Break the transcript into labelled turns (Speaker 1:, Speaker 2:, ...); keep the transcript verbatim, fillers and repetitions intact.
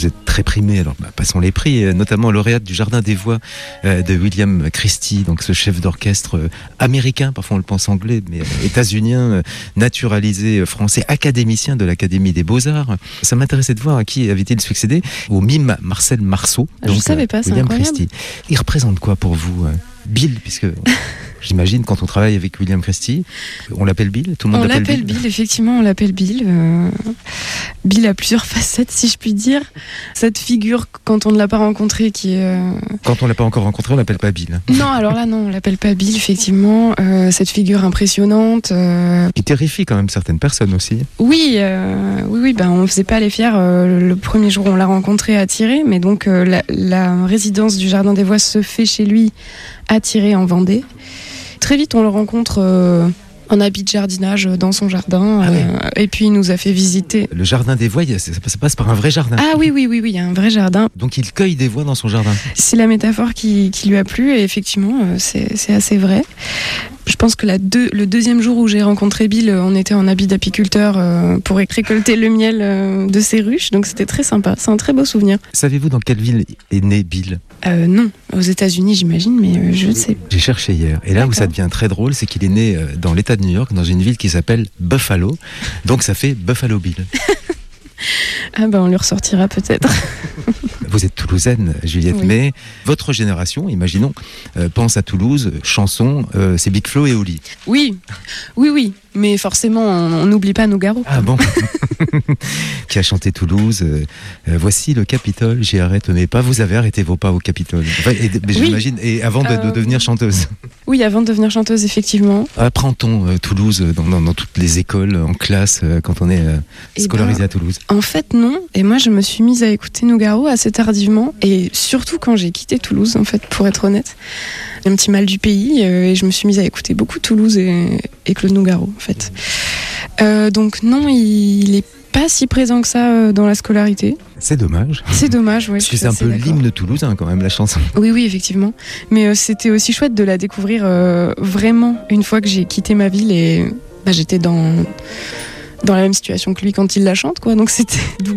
Speaker 1: vous êtes très primé, alors bah, passons les prix, notamment lauréate du Jardin des Voix euh, de William Christie, donc ce chef d'orchestre euh, américain, parfois on le pense anglais, mais euh, états-unien, euh, naturalisé euh, français, académicien de l'Académie des Beaux-Arts. Ça m'intéressait de voir à qui avait-il succédé, au mime Marcel Marceau.
Speaker 2: Je ne savais pas, c'est
Speaker 1: William
Speaker 2: incroyable.
Speaker 1: Christie. Il représente quoi pour vous, euh, Bill, puisque j'imagine quand on travaille avec William Christie, on l'appelle Bill, tout le monde
Speaker 2: On
Speaker 1: l'appelle
Speaker 2: l'appelle
Speaker 1: Bill.
Speaker 2: Bill, effectivement, on l'appelle Bill. Euh, Bill a plusieurs facettes, si je puis dire. Cette figure, quand on ne l'a pas rencontré, qui est... euh,
Speaker 1: Quand on l'a pas encore rencontré, on l'appelle pas Bill.
Speaker 2: Non, alors là, non, on l'appelle pas Bill, effectivement. Euh, cette figure impressionnante. euh,
Speaker 1: Qui terrifie quand même certaines personnes aussi.
Speaker 2: Oui, euh, oui, oui, ben, on faisait pas les fiers euh, le premier jour où on l'a rencontré à Thierry, mais donc euh, la, la résidence du Jardin des Voix se fait chez lui à Thierry en Vendée. Très vite, on le rencontre euh, en habit de jardinage dans son jardin,
Speaker 1: Ah
Speaker 2: euh,
Speaker 1: oui.
Speaker 2: et puis il nous a fait visiter.
Speaker 1: Le Jardin des Voix, il y a- ça ça passe par un vrai jardin.
Speaker 2: Ah oui, oui, oui, oui, il y a un vrai jardin.
Speaker 1: Donc il cueille des voix dans son jardin.
Speaker 2: C'est la métaphore qui, qui lui a plu, et effectivement, euh, c'est, c'est assez vrai. Je pense que la deux, le deuxième jour où j'ai rencontré Bill, euh, on était en habit d'apiculteur euh, pour récolter le miel euh, de ses ruches, donc c'était très sympa. C'est un très beau souvenir.
Speaker 1: Savez-vous dans quelle ville est né Bill ?
Speaker 2: Euh, non, aux États-Unis, j'imagine, mais euh, je ne sais pas.
Speaker 1: J'ai cherché hier. Et là où
Speaker 2: D'accord.
Speaker 1: ça devient très drôle, c'est qu'il est né euh, dans l'État de New York, dans une ville qui s'appelle Buffalo. Donc ça fait Buffalo Bill.
Speaker 2: Ah ben, on le ressortira peut-être.
Speaker 1: Vous êtes toulousaine, Juliette,
Speaker 2: Oui.
Speaker 1: mais votre génération, imaginons, euh, pense à Toulouse, chanson, euh, c'est Big Flo et Oli.
Speaker 2: Oui, oui, oui, mais forcément, on n'oublie pas Nougaro.
Speaker 1: Ah bon. Qui a chanté Toulouse. euh, euh, voici le Capitole, j'y arrête mes pas. Vous avez arrêté vos pas au Capitole. Enfin, et, mais
Speaker 2: Oui.
Speaker 1: j'imagine, et avant de, de
Speaker 2: Euh,
Speaker 1: devenir chanteuse.
Speaker 2: Oui, avant de devenir chanteuse, effectivement.
Speaker 1: Apprend-on euh, Toulouse dans, dans, dans toutes les écoles, en classe, euh, quand on est euh,
Speaker 2: Eh
Speaker 1: scolarisé
Speaker 2: ben,
Speaker 1: à Toulouse?
Speaker 2: En fait, non. Et moi, je me suis mise à écouter Nougaro assez tardivement. Et surtout quand j'ai quitté Toulouse, en fait, pour être honnête. J'ai un petit mal du pays. euh, et je me suis mise à écouter beaucoup Toulouse et, et Claude Nougaro, en fait. Euh, donc non, il n'est pas si présent que ça euh, dans la scolarité.
Speaker 1: C'est dommage.
Speaker 2: C'est dommage, ouais.
Speaker 1: Parce
Speaker 2: je
Speaker 1: que
Speaker 2: suis
Speaker 1: c'est un
Speaker 2: assez
Speaker 1: peu
Speaker 2: d'accord.
Speaker 1: l'hymne toulousain quand même, la chanson.
Speaker 2: Oui, oui, effectivement. Mais euh, c'était aussi chouette de la découvrir euh, vraiment une fois que j'ai quitté ma ville et bah, j'étais dans, dans la même situation que lui quand il la chante, quoi. Donc c'était